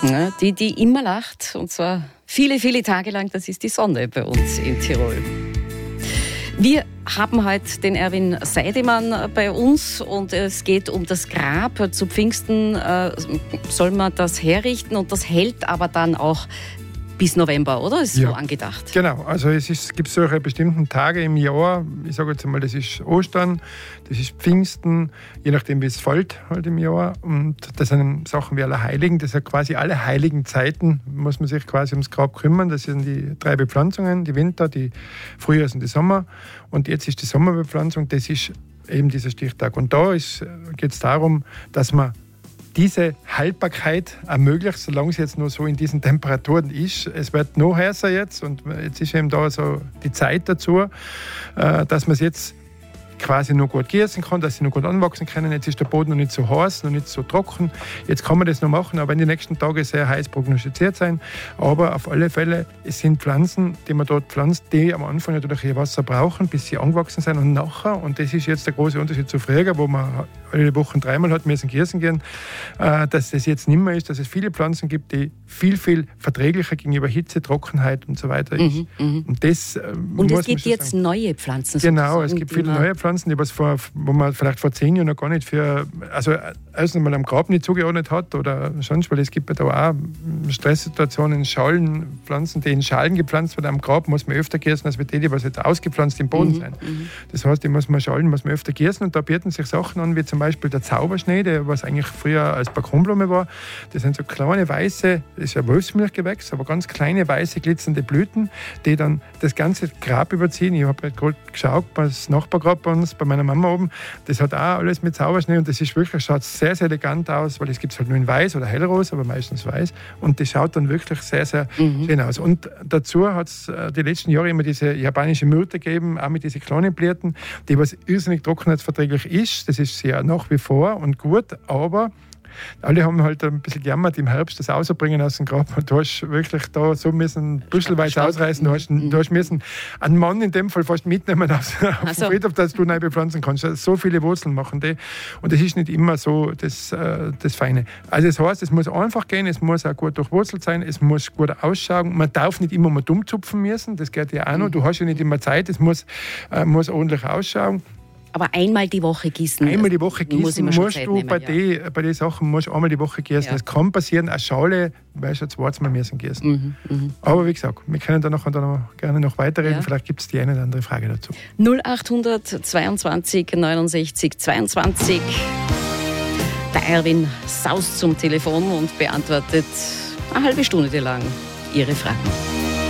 Ja, die immer lacht, und zwar viele, viele Tage lang, das ist die Sonne bei uns in Tirol. Wir haben heute den Erwin Seidemann bei uns und es geht um das Grab. Zu Pfingsten soll man das herrichten und das hält aber dann auch bis November, oder? Ist so angedacht? Genau, also es gibt solche bestimmten Tage im Jahr. Ich sage jetzt einmal, das ist Ostern, das ist Pfingsten, je nachdem wie es fällt halt im Jahr. Und das sind Sachen wie Allerheiligen, das sind quasi alle heiligen Zeiten, muss man sich quasi ums Grab kümmern. Das sind die 3 Bepflanzungen, die Winter, die Frühjahrs- und die Sommer. Und jetzt ist die Sommerbepflanzung, das ist eben dieser Stichtag. Und da geht es darum, dass man diese Haltbarkeit ermöglicht, solange es jetzt nur so in diesen Temperaturen ist. Es wird noch heißer jetzt und jetzt ist eben da so die Zeit dazu, dass man es jetzt quasi noch gut gießen kann, dass sie noch gut anwachsen können. Jetzt ist der Boden noch nicht so heiß, noch nicht so trocken. Jetzt kann man das noch machen, aber in den nächsten Tagen sehr heiß prognostiziert sein. Aber auf alle Fälle, es sind Pflanzen, die man dort pflanzt, die am Anfang natürlich ihr Wasser brauchen, bis sie angewachsen sind und nachher, und das ist jetzt der große Unterschied zu früher, wo man alle Wochen 3-mal hat müssen gießen gehen, dass das jetzt nicht mehr ist, dass es viele Pflanzen gibt, die viel, viel verträglicher gegenüber Hitze, Trockenheit und so weiter ist. Und es gibt jetzt neue Pflanzen. Genau, es gibt viele neue Pflanzen, die wo man vielleicht vor 10 Jahren noch gar nicht erst einmal am Grab nicht zugeordnet hat oder sonst, weil es gibt ja da auch Stresssituationen, Schalenpflanzen, die in Schalen gepflanzt werden am Grab, muss man öfter gießen, als die was jetzt ausgepflanzt im Boden sind. Das heißt, die muss man öfter gießen und da bieten sich Sachen an, wie zum Beispiel der Zauberschnee, was eigentlich früher als Balkonblume war. Das sind so kleine weiße, das ist ja Wolfsmilchgewächs, aber ganz kleine weiße glitzernde Blüten, die dann das ganze Grab überziehen. Ich habe gerade geschaut, das Nachbargrab bei uns, bei meiner Mama oben, das hat auch alles mit Zauberschnee und das ist wirklich, schaut sehr, sehr elegant aus, weil es gibt es halt nur in weiß oder hellrosa, aber meistens weiß und das schaut dann wirklich sehr, sehr schön aus. Und dazu hat es die letzten Jahre immer diese japanische Myrte gegeben, auch mit diesen kleinen Blüten, die was irrsinnig trockenheitsverträglich ist. Das ist ja nach wie vor und gut, aber alle haben halt ein bisschen gejammert im Herbst das rausbringen aus dem Grab und du hast wirklich da so müssen büschelweise ausreißen, du hast müssen einen Mann in dem Fall fast mitnehmen auf den Friedhof, dass du neu bepflanzen kannst. So viele Wurzeln machen die und das ist nicht immer so das Feine. Also das heißt, es muss einfach gehen, es muss auch gut durchwurzelt sein, es muss gut ausschauen, man darf nicht immer mal dumm zupfen müssen, das geht ja auch noch, du hast ja nicht immer Zeit, es muss ordentlich ausschauen. Aber einmal die Woche gießen. Einmal die Woche gießen musst du bei den Sachen musst einmal die Woche gießen. Es kann passieren, eine Schale, weißt du, 2 Mal müssen gießen. Aber wie gesagt, wir können da noch gerne noch weiterreden. Vielleicht gibt es die eine oder andere Frage dazu. 0800 22 69 22. Der Erwin saust zum Telefon und beantwortet eine halbe Stunde lang Ihre Fragen.